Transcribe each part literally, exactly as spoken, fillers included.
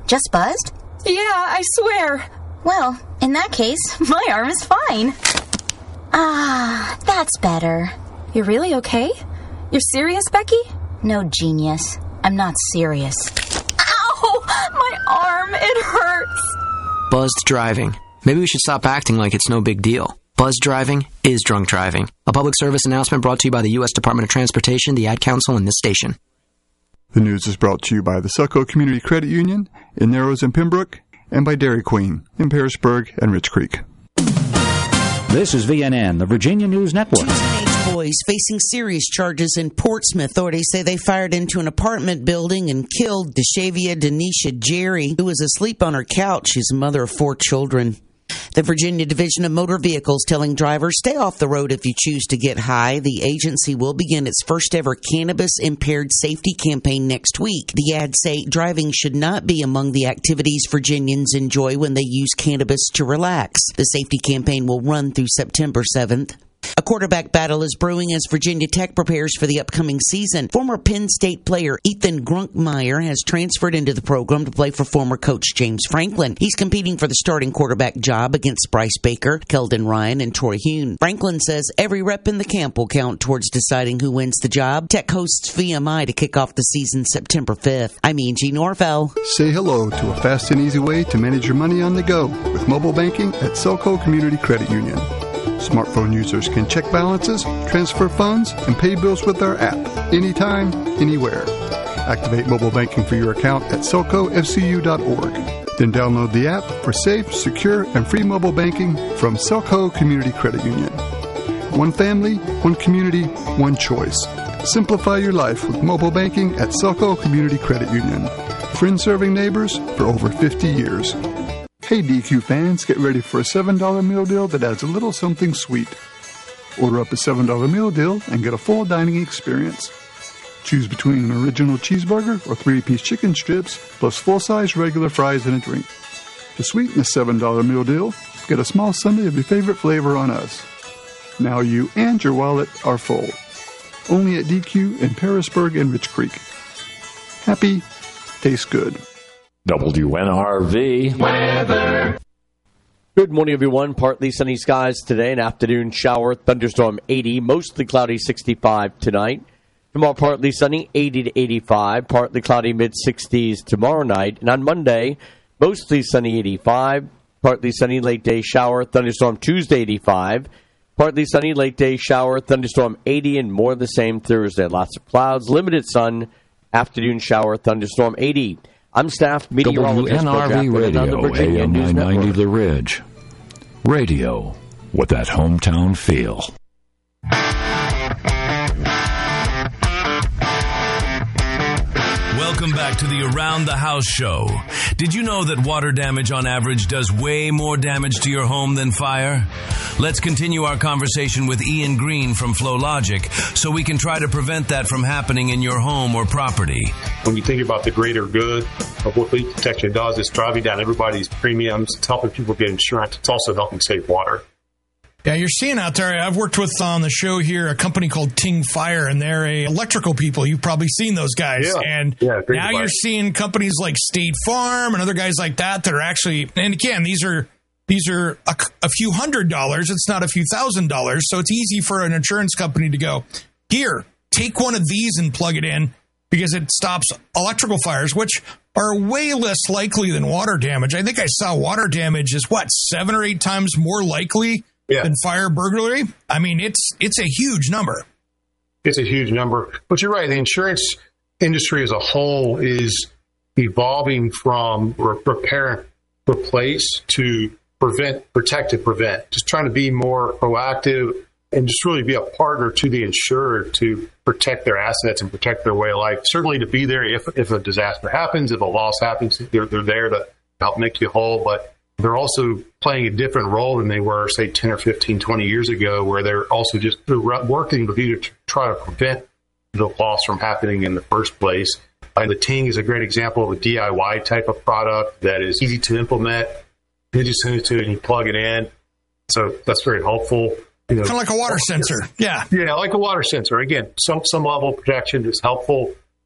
Just buzzed? Yeah, I swear. Well, in that case, my arm is fine. Ah, that's better. You're really okay? You're serious, Becky? No, genius. I'm not serious. Ow! My arm, it hurts. Buzzed driving. Maybe we should stop acting like it's no big deal. Buzzed driving is drunk driving. A public service announcement brought to you by the U S Department of Transportation, the Ad Council, and this station. The news is brought to you by the Selco Community Credit Union in Narrows and Pembroke, and by Dairy Queen in Pearisburg and Rich Creek. This is V N N, the Virginia News Network. Two teenage boys facing serious charges in Portsmouth. Authorities say they fired into an apartment building and killed Deshavia Denisha Jerry, who was asleep on her couch. She's a mother of four children. The Virginia Division of Motor Vehicles telling drivers, stay off the road if you choose to get high. The agency will begin its first ever cannabis-impaired safety campaign next week. The ads say driving should not be among the activities Virginians enjoy when they use cannabis to relax. The safety campaign will run through September seventh. A quarterback battle is brewing as Virginia Tech prepares for the upcoming season. Former Penn State player Ethan Grunkmeyer has transferred into the program to play for former coach James Franklin. He's competing for the starting quarterback job against Bryce Baker, Keldon Ryan, and Troy Hune. Franklin says every rep in the camp will count towards deciding who wins the job. Tech hosts V M I to kick off the season September fifth. I'm Angie Norvell. Say hello to a fast and easy way to manage your money on the go with mobile banking at Selco Community Credit Union. Smartphone users can check balances, transfer funds, and pay bills with our app anytime, anywhere. Activate mobile banking for your account at selco f c u dot org. Then download the app for safe, secure, and free mobile banking from Selco Community Credit Union. One family, one community, one choice. Simplify your life with mobile banking at Selco Community Credit Union. Friends serving neighbors for over fifty years. Hey D Q fans, get ready for a seven dollar meal deal that adds a little something sweet. Order up a seven dollar meal deal and get a full dining experience. Choose between an original cheeseburger or three-piece chicken strips, plus full-size regular fries and a drink. To sweeten the seven dollar meal deal, get a small sundae of your favorite flavor on us. Now you and your wallet are full. Only at D Q in Pearisburg and Rich Creek. Happy, tastes good. W N R V weather. Good morning, everyone. Partly sunny skies today. An afternoon shower, thunderstorm eighty, mostly cloudy sixty-five tonight. Tomorrow, partly sunny, eighty to eighty-five, partly cloudy mid-sixties tomorrow night. And on Monday, mostly sunny, eighty-five, partly sunny, late day shower, thunderstorm Tuesday, eighty-five, partly sunny, late day shower, thunderstorm eighty, and more the same Thursday. Lots of clouds, limited sun, afternoon shower, thunderstorm eighty. I'm staff meteorologist W N R V Radio, A M nine ninety The Ridge. Radio with that hometown feel. Welcome back to the Around the House show. Did you know that water damage on average does way more damage to your home than fire? Let's continue our conversation with Ian Green from FlowLogic so we can try to prevent that from happening in your home or property. When you think about the greater good of what leak detection does, it's driving down everybody's premiums. It's helping people get insurance. It's also helping save water. Yeah, you're seeing out there, I've worked with on the show here a company called Ting Fire, and they're a electrical people. You've probably seen those guys. Yeah. And yeah, now you're seeing companies like State Farm and other guys like that that are actually, and again, these are these are a, a few hundred dollars. It's not a few thousand dollars. So it's easy for an insurance company to go, here, take one of these and plug it in, because it stops electrical fires, which are way less likely than water damage. I think I saw water damage is, what, seven or eight times more likely yeah. than fire burglary? I mean, it's it's a huge number. It's a huge number. But you're right. The insurance industry as a whole is evolving from re- repair, replace to prevent, protect, and prevent. Just trying to be more proactive and just really be a partner to the insured to protect their assets and protect their way of life. Certainly to be there if if a disaster happens, if a loss happens, they're, they're there to help make you whole. But they're also playing a different role than they were, say, ten or fifteen, twenty years ago, where they're also just they're working with you to try to prevent the loss from happening in the first place. Uh, the Ting is a great example of a D I Y type of product that is easy to implement. You just send it to it and you plug it in. So that's very helpful. You know, kind of like a water sensor. Yeah. Yeah, like a water sensor. Again, some some level of protection is helpful.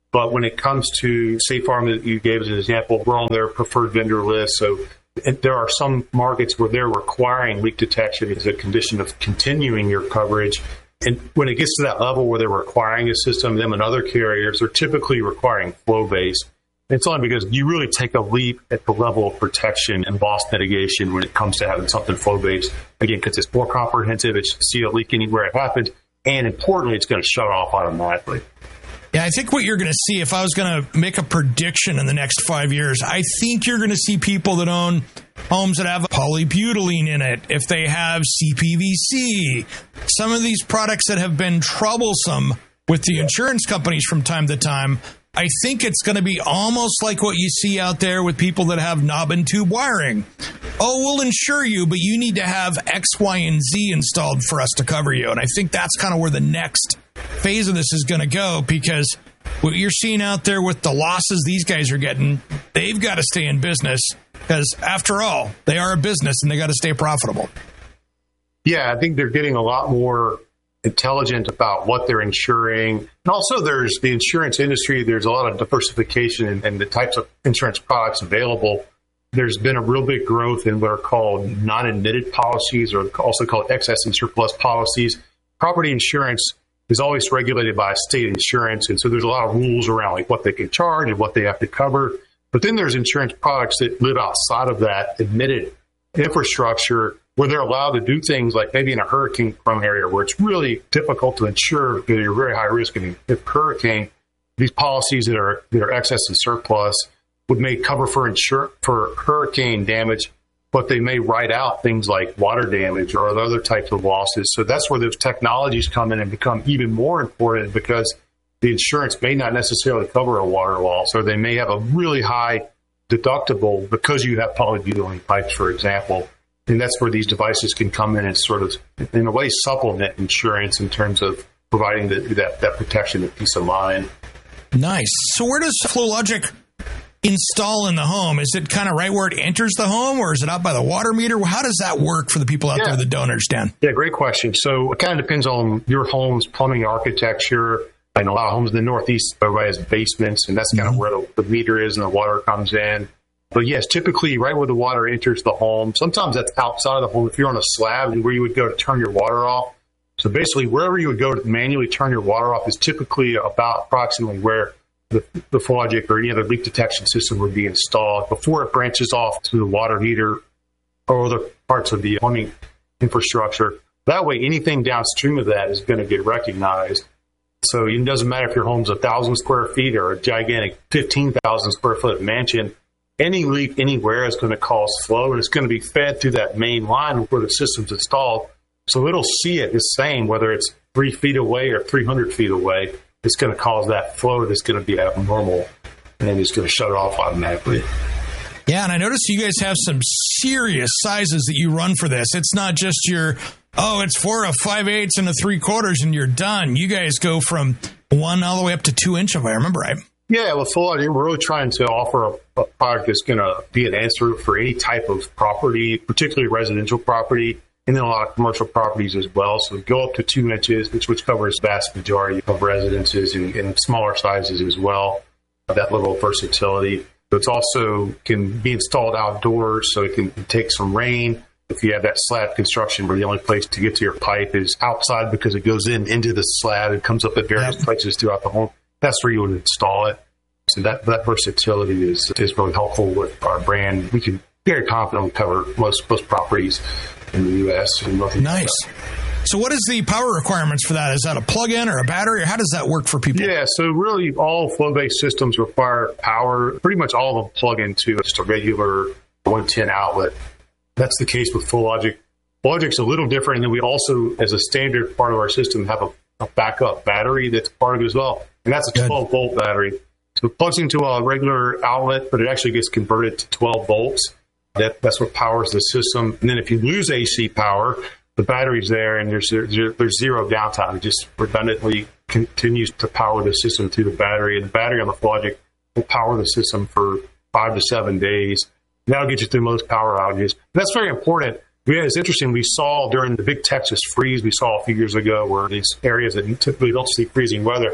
But when it comes to State Farm that you gave as an example, we're on their preferred vendor list. So there are some markets where they're requiring leak detection as a condition of continuing your coverage. And when it gets to that level where they're requiring a system, them and other carriers are typically requiring flow-based. It's only because you really take a leap at the level of protection and loss mitigation when it comes to having something flow-based. Again, because it's more comprehensive, it's see a leak anywhere it happens, and importantly, it's going to shut off automatically. Yeah, I think what you're going to see, if I was going to make a prediction in the next five years, I think you're going to see people that own homes that have polybutylene in it, if they have C P V C, some of these products that have been troublesome with the insurance companies from time to time. I think it's going to be almost like what you see out there with people that have knob and tube wiring. Oh, we'll insure you, but you need to have X, Y, and Z installed for us to cover you. And I think that's kind of where the next phase of this is going to go, because what you're seeing out there with the losses these guys are getting, they've got to stay in business, because after all, they are a business and they got to stay profitable. Yeah, I think they're getting a lot more intelligent about what they're insuring. And also there's the insurance industry, there's a lot of diversification in, in the types of insurance products available. There's been a real big growth in what are called non-admitted policies, or also called excess and surplus policies. Property insurance is always regulated by state insurance, and so there's a lot of rules around like what they can charge and what they have to cover. But then there's insurance products that live outside of that admitted infrastructure, where they're allowed to do things like maybe in a hurricane-prone area where it's really difficult to insure because you're very high risk of a hurricane. These policies that are that are excess and surplus would make cover for insure for hurricane damage, but they may write out things like water damage or other types of losses. So that's where those technologies come in and become even more important, because the insurance may not necessarily cover a water loss, or they may have a really high deductible because you have polybutylene pipes, for example. And that's where these devices can come in and sort of, in a way, supplement insurance in terms of providing the, that, that protection and peace of mind. Nice. So where does FlowLogic install in the home? Is it kind of right where it enters the home, or is it out by the water meter? How does that work for the people out yeah. there that don't understand? Yeah, great question. So it kind of depends on your home's plumbing architecture. I know a lot of homes in the Northeast, everybody has basements, and that's kind mm-hmm. of where the, the meter is and the water comes in. But yes, typically right where the water enters the home. Sometimes that's outside of the home. If you're on a slab, and where you would go to turn your water off. So basically, wherever you would go to manually turn your water off is typically about approximately where the, the FlowLogic or any other leak detection system would be installed before it branches off to the water heater or other parts of the plumbing infrastructure. That way, anything downstream of that is going to get recognized. So it doesn't matter if your home's a thousand square feet or a gigantic fifteen thousand square foot mansion. Any leak anywhere is going to cause flow, and it's going to be fed through that main line where the system's installed. So it'll see it the same, whether it's three feet away or three hundred feet away. It's going to cause that flow that's going to be abnormal, and it's going to shut it off automatically. Yeah, and I noticed you guys have some serious sizes that you run for this. It's not just your, oh, it's four, a five eighths, and a three quarters, and you're done. You guys go from one all the way up to two inch, if I remember right. Yeah, with FlowLogic, we're really trying to offer a, a product that's going to be an answer for any type of property, particularly residential property, and then a lot of commercial properties as well. So we go up to two inches, which, which covers the vast majority of residences, and, and smaller sizes as well, that level of versatility. But it's also can be installed outdoors, so it can take some rain. If you have that slab construction where the only place to get to your pipe is outside because it goes in into the slab and comes up at various yep. places throughout the home, that's where you would install it. So that, that versatility is is really helpful with our brand. We can very confidently cover most most properties in the U S and North America. Nice. So what is the power requirements for that? Is that a plug-in or a battery, or how does that work for people? Yeah, so really all flow-based systems require power. Pretty much all of them plug into just a regular one ten outlet. That's the case with FlowLogic. FlowLogic's a little different, and then we also, as a standard part of our system, have a, a backup battery that's part of it as well. And that's a twelve-volt battery. So it plugs into a regular outlet, but it actually gets converted to twelve volts. That, that's what powers the system. And then if you lose A C power, the battery's there, and there's there's zero downtime. It just redundantly continues to power the system through the battery. And the battery on the FlowLogic will power the system for five to seven days. That'll get you through most power outages. That's very important. Yeah, it's interesting. We saw during the big Texas freeze we saw a few years ago, where these areas that typically don't see freezing weather had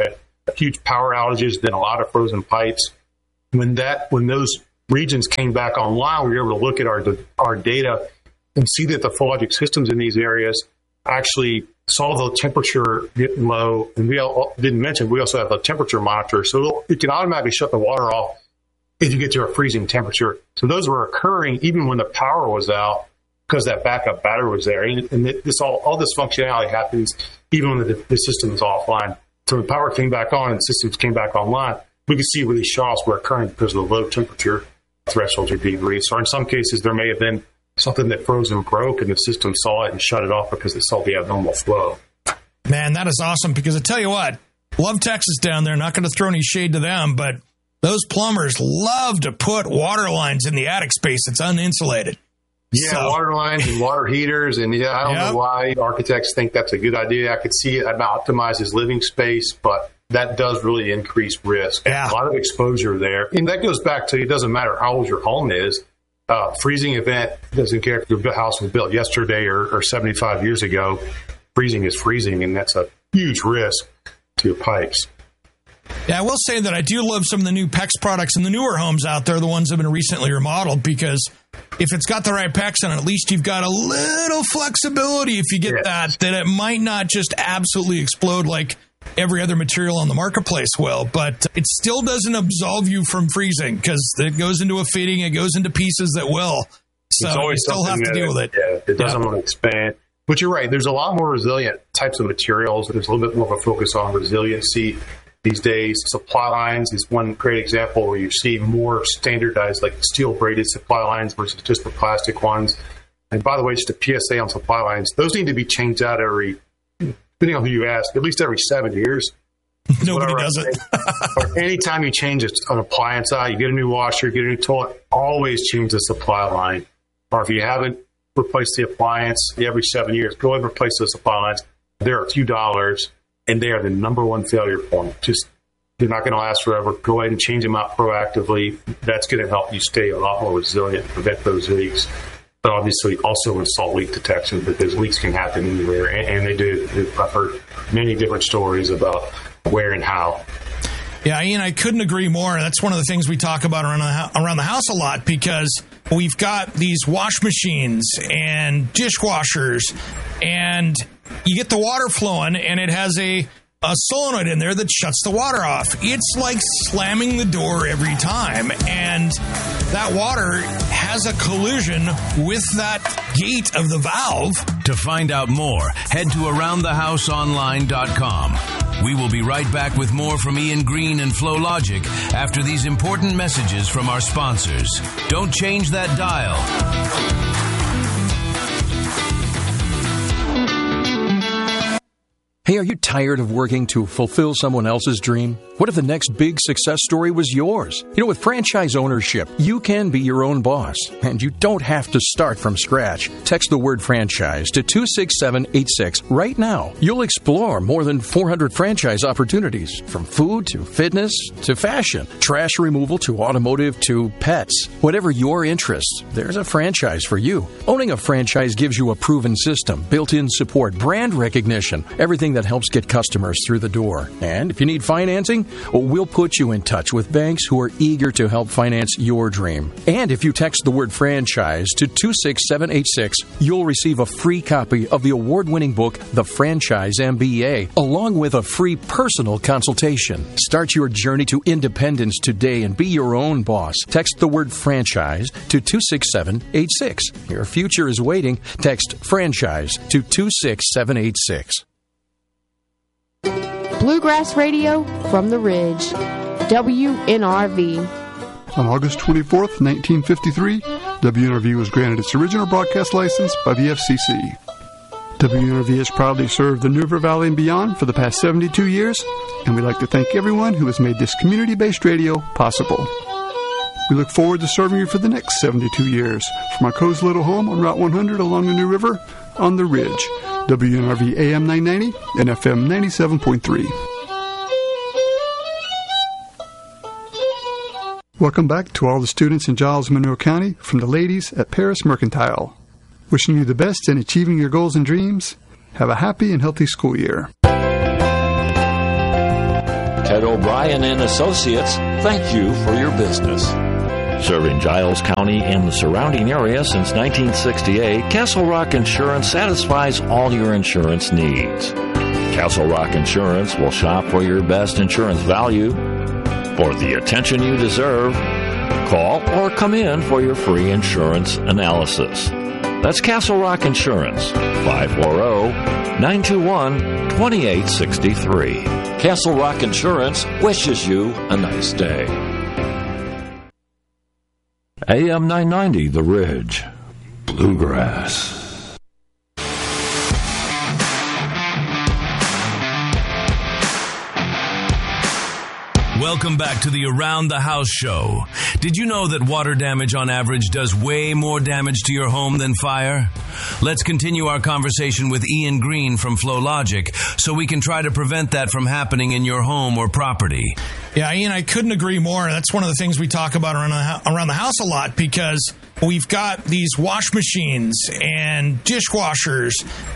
huge power outages, then a lot of frozen pipes. When that, when those regions came back online, we were able to look at our our data and see that the FlowLogic systems in these areas actually saw the temperature get low. And we all, didn't mention, we also have a temperature monitor. So it can automatically shut the water off if you get to a freezing temperature. So those were occurring even when the power was out because that backup battery was there. And, and this all, all this functionality happens even when the, the system is offline. So when power came back on and systems came back online, we could see where these shutoffs were occurring because of the low temperature thresholds are being reached. Or in some cases, there may have been something that froze and broke, and the system saw it and shut it off because it saw the abnormal flow. Man, that is awesome, because I tell you what, love Texas down there, not going to throw any shade to them, but those plumbers love to put water lines in the attic space that's uninsulated. Yeah, so. Water lines and water heaters, and yeah, I don't yep. know why architects think that's a good idea. I could see it optimizes living space, but that does really increase risk. Yeah. A lot of exposure there. And that goes back to, it doesn't matter how old your home is. Uh, freezing event doesn't care if your house was built yesterday or, or seventy-five years ago. Freezing is freezing, and that's a huge risk to your pipes. Yeah, I will say that I do love some of the new PEX products in the newer homes out there, the ones that have been recently remodeled, because if it's got the right PEX in it, at least you've got a little flexibility if you get yes. that, that it might not just absolutely explode like every other material on the marketplace will, but it still doesn't absolve you from freezing, because it goes into a fitting, it goes into pieces that will. So you still have to deal with it. Yeah, it doesn't yeah. want to expand. But you're right, there's a lot more resilient types of materials. There's a little bit more of a focus on resiliency these days. Supply lines is one great example where you see more standardized, like steel braided supply lines versus just the plastic ones. And by the way, just a P S A on supply lines, those need to be changed out every, depending on who you ask, at least every seven years. Nobody does it. Or anytime you change an appliance out, you get a new washer, you get a new toilet, always change the supply line. Or if you haven't replaced the appliance every seven years, go ahead and replace those supply lines. They're a few dollars, and they are the number one failure point. Just, they're not going to last forever. Go ahead and change them out proactively. That's going to help you stay a lot more resilient and prevent those leaks. But obviously also install leak detection, because leaks can happen anywhere, and, and they do. I've heard many different stories about where and how. Yeah, Ian, I couldn't agree more. That's one of the things we talk about around the, around the house a lot, because we've got these wash machines and dishwashers, and you get the water flowing, and it has a, a solenoid in there that shuts the water off. It's like slamming the door every time, and that water has a collision with that gate of the valve. To find out more, head to around the house online dot com. We will be right back with more from Ian Green and FlowLogic after these important messages from our sponsors. Don't change that dial. Hey, are you tired of working to fulfill someone else's dream? What if the next big success story was yours? You know, with franchise ownership, you can be your own boss, and you don't have to start from scratch. Text the word franchise to two six seven eight six right now. You'll explore more than four hundred franchise opportunities, from food to fitness to fashion, trash removal to automotive to pets. Whatever your interests, there's a franchise for you. Owning a franchise gives you a proven system, built-in support, brand recognition, everything that helps get customers through the door. And if you need financing, well, we'll put you in touch with banks who are eager to help finance your dream. And if you text the word franchise to two six seven eight six, you'll receive a free copy of the award-winning book, The Franchise M B A, along with a free personal consultation. Start your journey to independence today and be your own boss. Text the word franchise to two six seven eight six. Your future is waiting. Text franchise to two six seven eight six. Bluegrass Radio from the Ridge, W N R V. On August twenty-fourth, nineteen fifty-three, W N R V was granted its original broadcast license by the F C C. W N R V has proudly served the New River Valley and beyond for the past seventy-two years, and we'd like to thank everyone who has made this community-based radio possible. We look forward to serving you for the next seventy-two years from our cozy little home on Route one hundred along the New River on the Ridge. W N R V A M nine ninety and F M ninety-seven point three. Welcome back to all the students in Giles and Monroe County from the ladies at Paris Mercantile. Wishing you the best in achieving your goals and dreams. Have a happy and healthy school year. Ted O'Brien and Associates thank you for your business. Serving Giles County and the surrounding area since nineteen sixty-eight, Castle Rock Insurance satisfies all your insurance needs. Castle Rock Insurance will shop for your best insurance value. For the attention you deserve, call or come in for your free insurance analysis. That's Castle Rock Insurance, five four zero, nine two one, two eight six three. Castle Rock Insurance wishes you a nice day. A M nine ninety, The Ridge, Bluegrass. Welcome back to the Around the House show. Did you know that water damage on average does way more damage to your home than fire? Let's continue our conversation with Ian Green from FlowLogic so we can try to prevent that from happening in your home or property. Yeah, Ian, I couldn't agree more. That's one of the things we talk about around the, around the house a lot, because we've got these wash machines and dishwashers,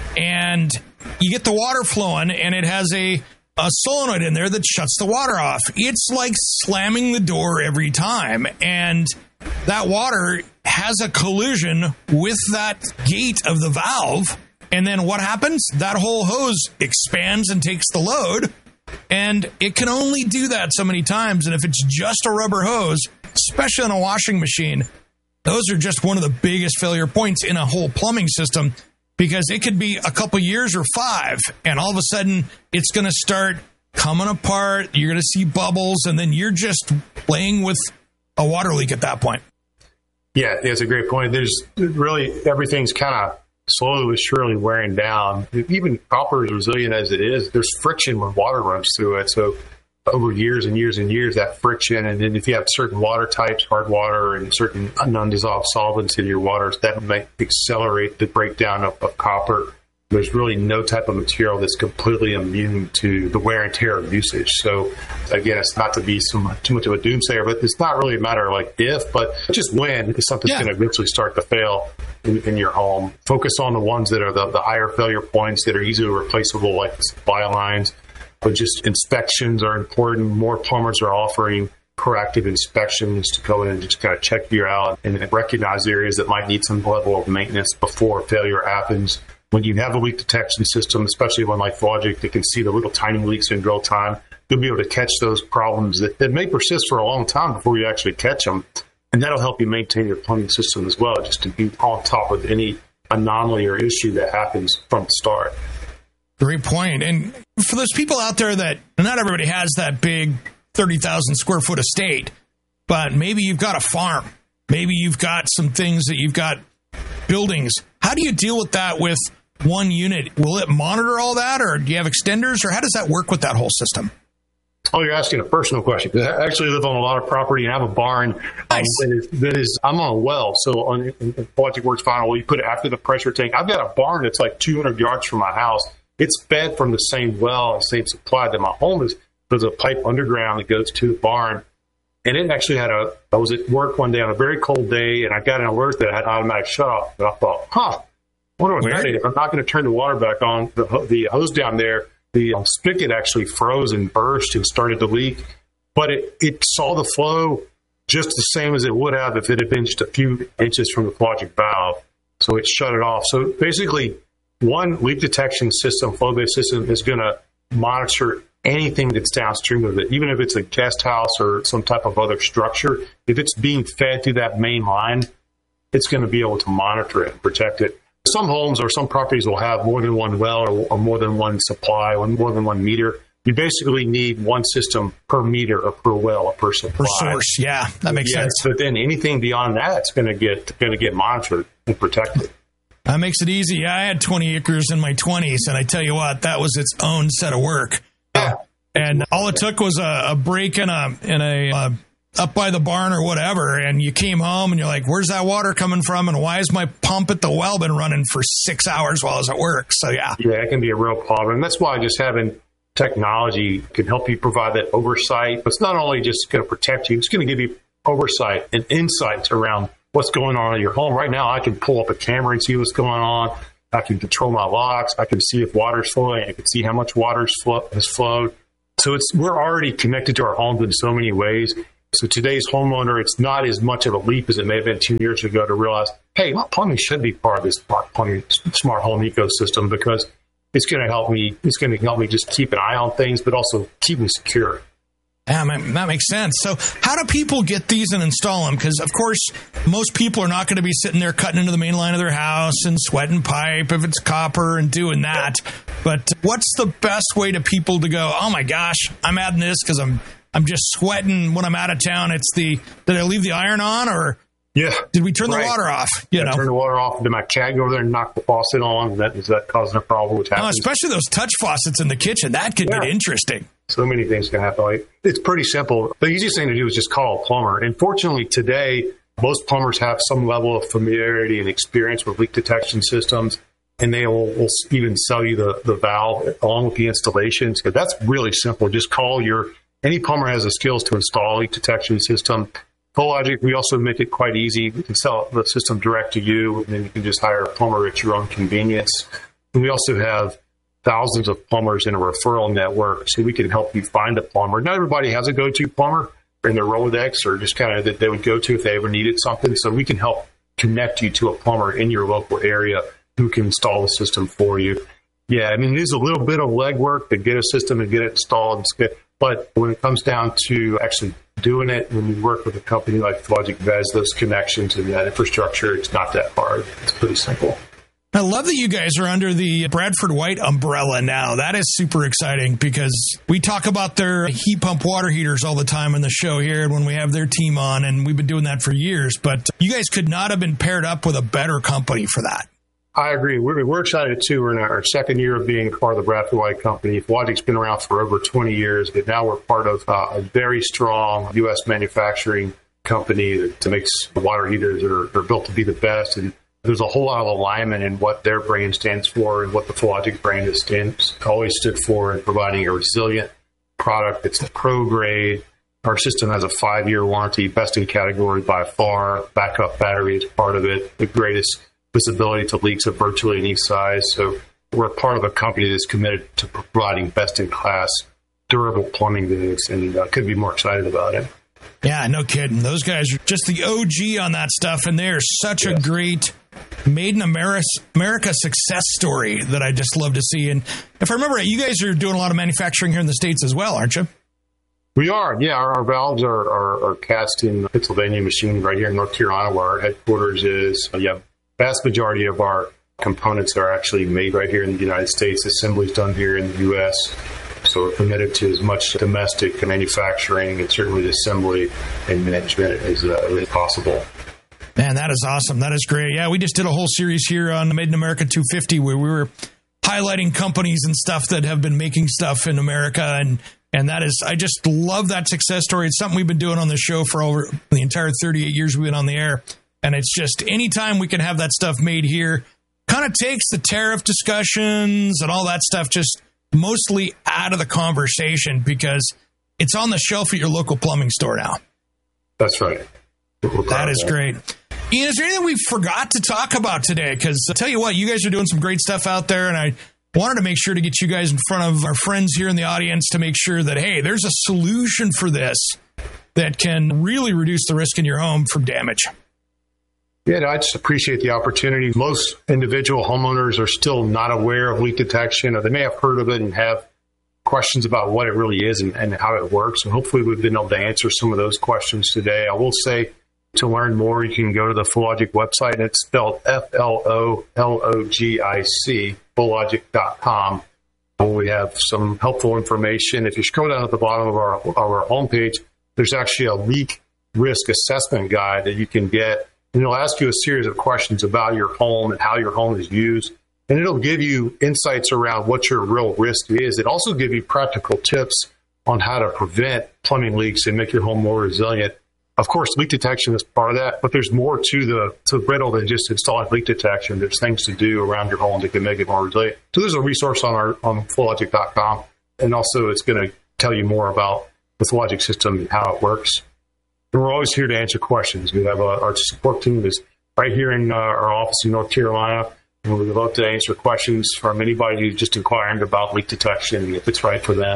and you get the water flowing, and it has a a solenoid in there that shuts the water off. It's like slamming the door every time. And that water has a collision with that gate of the valve. And then what happens? That whole hose expands and takes the load. And it can only do that so many times. And if it's just a rubber hose, especially on a washing machine, those are just one of the biggest failure points in a whole plumbing system. Because it could be a couple years or five, and all of a sudden it's going to start coming apart. You're going to see bubbles, and then you're just playing with a water leak at that point. Yeah, it's a great point. There's really everything's kind of slowly but surely wearing down. Even copper, as resilient as it is, there's friction when water runs through it. So over years and years and years, that friction, and then if you have certain water types, hard water, and certain non-dissolved solvents in your waters, that might accelerate the breakdown of, of copper. There's really no type of material that's completely immune to the wear and tear of usage. So again, it's not to be so much, too much of a doomsayer, but it's not really a matter of like if, but just when, because something's yeah. going to eventually start to fail in, in your home. Focus on the ones that are the, the higher failure points that are easily replaceable, like the supply lines. But just inspections are important. More plumbers are offering proactive inspections to go in and just kind of check you out and recognize areas that might need some level of maintenance before failure happens. When you have a leak detection system, especially one like Logic that can see the little tiny leaks in real time, you'll be able to catch those problems that, that may persist for a long time before you actually catch them. And that'll help you maintain your plumbing system as well, just to be on top of any anomaly or issue that happens from the start. Great point. And for those people out there that not everybody has that big thirty thousand square foot estate, but maybe you've got a farm. Maybe you've got some things that you've got buildings. How do you deal with that with one unit? Will it monitor all that, or do you have extenders, or how does that work with that whole system? Oh, you're asking a personal question. I actually live on a lot of property and I have a barn. Nice. Um, that, is, that is, I'm on a well, so on Logic works fine. Well, you put it after the pressure tank. I've got a barn that's like two hundred yards from my house. It's fed from the same well and same supply that my home is. There's a pipe underground that goes to the barn. And it actually had a, I was at work one day on a very cold day, and I got an alert that had automatic shut off. And I thought, huh, I wonder what that is. If I'm not going to turn the water back on, the, the hose down there, the um, spigot actually froze and burst and started to leak. But it, it saw the flow just the same as it would have if it had been just a few inches from the Logic valve. So it shut it off. So basically, one leak detection system, flow-based system, is going to monitor anything that's downstream of it, even if it's a guest house or some type of other structure. If it's being fed through that main line, it's going to be able to monitor it and protect it. Some homes or some properties will have more than one well or, or more than one supply or more than one meter. You basically need one system per meter or per well or per supply. Per source, yeah, that makes yeah, sense. But then anything beyond that is going to get going to get monitored and protected. That makes it easy. I had twenty acres in my twenties, and I tell you what, that was its own set of work. Yeah. And all it took was a, a break in a in a uh, up by the barn or whatever, and you came home and you're like, "Where's that water coming from? And why is my pump at the well been running for six hours while I was at work?" So yeah, yeah, it can be a real problem, and that's why just having technology can help you provide that oversight. But it's not only just going to protect you; it's going to give you oversight and insights around what's going on in your home. Right now, I can pull up a camera and see what's going on. I can control my locks. I can see if water's flowing. I can see how much water has flowed. So it's we're already connected to our homes in so many ways. So today's homeowner, it's not as much of a leap as it may have been two years ago to realize, hey, my plumbing should be part of this smart plumbing, smart home ecosystem, because it's going to help me. It's going to help me just keep an eye on things, but also keep me secure. Yeah, that makes sense. So how do people get these and install them? Because, of course, most people are not going to be sitting there cutting into the main line of their house and sweating pipe if it's copper and doing that. But what's the best way to people to go, oh, my gosh, I'm adding this because I'm I'm just sweating when I'm out of town. It's the, did I leave the iron on, or yeah, did we turn right. the water off? You yeah, know, turn the water off. Did my cat go over there and knock the faucet on? Is that, is that causing a problem? Which happens? Oh, especially those touch faucets in the kitchen. That could yeah. get interesting. So many things can happen. Like, it's pretty simple. The easiest thing to do is just call a plumber. And fortunately, today, most plumbers have some level of familiarity and experience with leak detection systems, and they will, will even sell you the, the valve along with the installations. That's really simple. Just call your any plumber has the skills to install a leak detection system. FlowLogic, we also make it quite easy. We can sell the system direct to you, and then you can just hire a plumber at your own convenience. And we also have thousands of plumbers in a referral network, so we can help you find a plumber. Not everybody has a go-to plumber in their Rolodex, or just kind of that they would go to if they ever needed something. So we can help connect you to a plumber in your local area who can install the system for you. Yeah, I mean, it is a little bit of legwork to get a system and get it installed. But when it comes down to actually doing it, when we work with a company like FlowLogic that has those connections and that infrastructure, it's not that hard. It's pretty simple. I love that you guys are under the Bradford White umbrella now. That is super exciting, because we talk about their heat pump water heaters all the time on the show here when we have their team on, and we've been doing that for years. But you guys could not have been paired up with a better company for that. I agree. We're, we're excited, too. We're in our second year of being part of the Bradford White Company. FlowLogic's been around for over twenty years, but now we're part of uh, a very strong U S manufacturing company that makes water heaters that are, are built to be the best. And there's a whole lot of alignment in what their brand stands for and what the FlowLogic brand has stands, always stood for in providing a resilient product that's pro grade. Our system has a five-year warranty, best in category by far. Backup battery is part of it. The greatest visibility to leaks of virtually any size. So we're part of a company that's committed to providing best-in-class, durable plumbing goods, and uh, couldn't be more excited about it. Yeah, no kidding. Those guys are just the O G on that stuff, and they're such yes. a great Made in America, America success story that I just love to see. And if I remember right, you guys are doing a lot of manufacturing here in the States as well, aren't you? We are, yeah. Our, our valves are, are, are cast in Pennsylvania machine right here in North Carolina, where our headquarters is. Yeah. Vast majority of our components are actually made right here in the United States. Assembly is done here in the U S So we're committed to as much domestic manufacturing and certainly assembly and management as, uh, as possible. Man, that is awesome. That is great. Yeah, we just did a whole series here on the Made in America two fifty where we were highlighting companies and stuff that have been making stuff in America. And, and that is, I just love that success story. It's something we've been doing on the show for over the entire thirty-eight years we've been on the air. And it's just anytime we can have that stuff made here, kind of takes the tariff discussions and all that stuff just mostly out of the conversation, because it's on the shelf at your local plumbing store now. That's right. That is great. Ian, is there anything we forgot to talk about today? Because I'll tell you what, you guys are doing some great stuff out there, and I wanted to make sure to get you guys in front of our friends here in the audience to make sure that, hey, there's a solution for this that can really reduce the risk in your home from damage. Yeah, I just appreciate the opportunity. Most individual homeowners are still not aware of leak detection, or they may have heard of it and have questions about what it really is and, and how it works. And hopefully we've been able to answer some of those questions today. I will say, to learn more, you can go to the FlowLogic website, and it's spelled F L O L O G I C, flowlogic dot com. We have some helpful information. If you scroll down at the bottom of our, of our homepage, there's actually a leak risk assessment guide that you can get. And it'll ask you a series of questions about your home and how your home is used. And it'll give you insights around what your real risk is. It also gives you practical tips on how to prevent plumbing leaks and make your home more resilient. Of course, leak detection is part of that, but there's more to the to Brittle than just installing leak detection. There's things to do around your home that can make it more resilient. So there's a resource on our on flowlogic dot com, and also it's going to tell you more about the FlowLogic system and how it works. And we're always here to answer questions. We have a, our support team is right here in uh, our office in North Carolina, and we would love to answer questions from anybody who's just inquiring about leak detection, if it's right for them,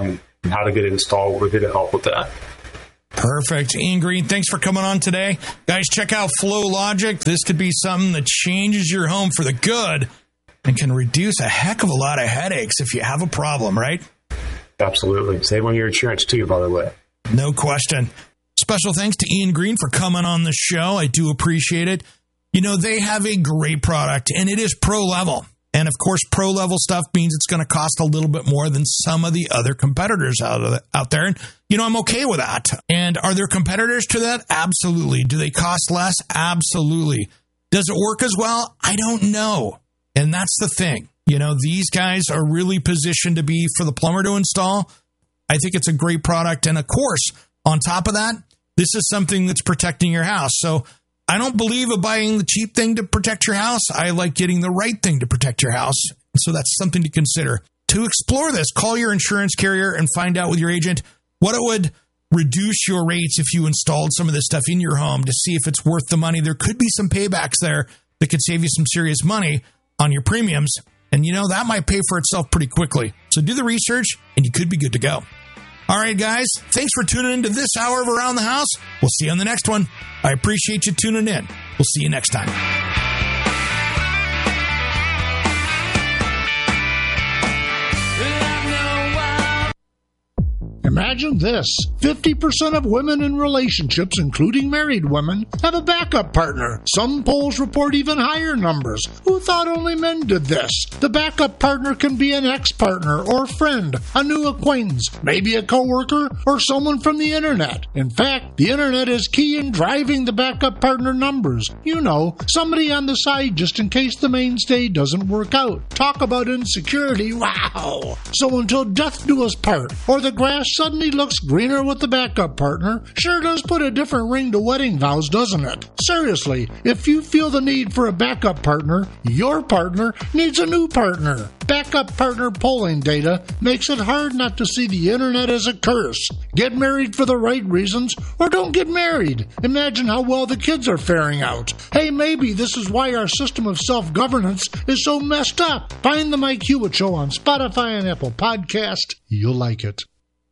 and how to get it installed. We're here to help with that. Perfect. Ian Green, thanks for coming on today. Guys, check out FlowLogic. This could be something that changes your home for the good and can reduce a heck of a lot of headaches if you have a problem, right? Absolutely. Save on your insurance, too, by the way. No question. Special thanks to Ian Green for coming on the show. I do appreciate it. You know, they have a great product, and it is pro level. And, of course, pro level stuff means it's going to cost a little bit more than some of the other competitors out, of the, out there. And, you know, I'm okay with that. And are there competitors to that? Absolutely. Do they cost less? Absolutely. Does it work as well? I don't know. And that's the thing. You know, these guys are really positioned to be for the plumber to install. I think it's a great product. And, of course, on top of that, this is something that's protecting your house. So I don't believe in buying the cheap thing to protect your house. I like getting the right thing to protect your house. So that's something to consider. To explore this, call your insurance carrier and find out with your agent what it would reduce your rates if you installed some of this stuff in your home to see if it's worth the money. There could be some paybacks there that could save you some serious money on your premiums. And, you know, that might pay for itself pretty quickly. So do the research and you could be good to go. All right, guys, thanks for tuning into this hour of Around the House. We'll see you on the next one. I appreciate you tuning in. We'll see you next time. Imagine this. fifty percent of women in relationships, including married women, have a backup partner. Some polls report even higher numbers. Who thought only men did this? The backup partner can be an ex-partner or friend, a new acquaintance, maybe a coworker, or someone from the internet. In fact, the internet is key in driving the backup partner numbers. You know, somebody on the side just in case the mainstay doesn't work out. Talk about insecurity, wow! So until death do us part, or the grass suddenly looks greener with the backup partner, sure does put a different ring to wedding vows, doesn't it? Seriously, if you feel the need for a backup partner, your partner needs a new partner. Backup partner polling data makes it hard not to see the internet as a curse. Get married for the right reasons, or don't get married. Imagine how well the kids are faring out. Hey, maybe this is why our system of self-governance is so messed up. Find the Mike Hewitt Show on Spotify and Apple Podcast. You'll like it.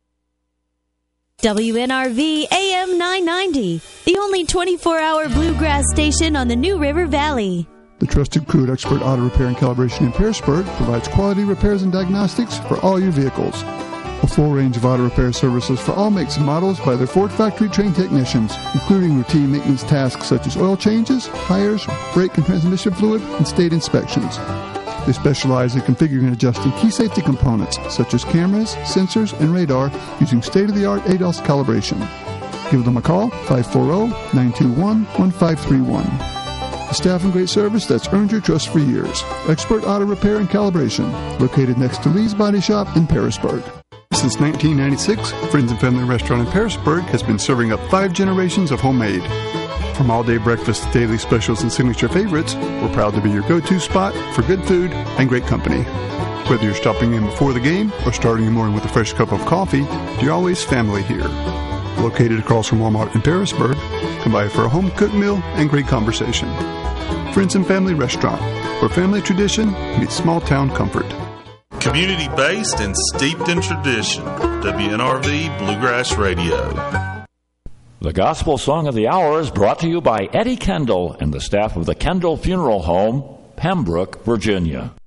W N R V A M nine ninety, the only twenty-four hour bluegrass station on the New River Valley. The trusted crew at Expert Auto Repair and Calibration in Pearisburg provides quality repairs and diagnostics for all your vehicles. A full range of auto repair services for all makes and models by their Ford factory-trained technicians, including routine maintenance tasks such as oil changes, tires, brake and transmission fluid, and state inspections. They specialize in configuring and adjusting key safety components such as cameras, sensors, and radar using state-of-the-art A D A S calibration. Give them a call, five four zero, nine two one, one five three one. The staff and great service that's earned your trust for years. Expert Auto Repair and Calibration, located next to Lee's Body Shop in Pearisburg. Since nineteen ninety-six, Friends and Family Restaurant in Pearisburg has been serving up five generations of homemade. From all-day breakfast to daily specials and signature favorites, we're proud to be your go-to spot for good food and great company. Whether you're stopping in before the game or starting your morning with a fresh cup of coffee, you're always family here. Located across from Walmart in Pearisburg, come by for a home-cooked meal and great conversation. Friends and Family Restaurant, where family tradition meets small-town comfort. Community-based and steeped in tradition. W N R V Bluegrass Radio. The Gospel Song of the Hour is brought to you by Eddie Kendall and the staff of the Kendall Funeral Home, Pembroke, Virginia.